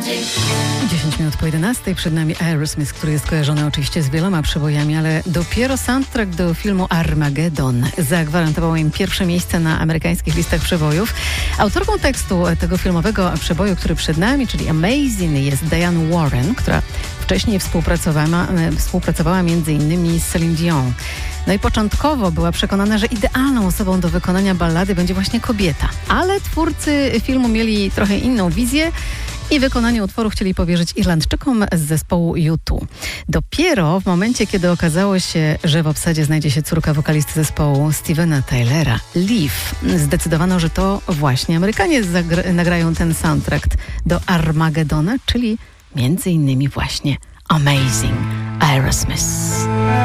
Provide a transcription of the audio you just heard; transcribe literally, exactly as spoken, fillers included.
dziesięć minut po jedenastej, przed nami Aerosmith, który jest kojarzony oczywiście z wieloma przebojami, ale dopiero soundtrack do filmu Armageddon zagwarantował im pierwsze miejsce na amerykańskich listach przebojów. Autorką tekstu tego filmowego przeboju, który przed nami, czyli Amazing, jest Diane Warren, która wcześniej współpracowała, współpracowała między innymi z Celine Dion. No i początkowo była przekonana, że idealną osobą do wykonania ballady będzie właśnie kobieta. Ale twórcy filmu mieli trochę inną wizję i wykonanie utworu chcieli powierzyć Irlandczykom z zespołu U dwa. Dopiero w momencie, kiedy okazało się, że w obsadzie znajdzie się córka wokalisty zespołu Stevena Tylera, Liv, zdecydowano, że to właśnie Amerykanie zagra- nagrają ten soundtrack do Armageddona, czyli między innymi właśnie Amazing Aerosmith.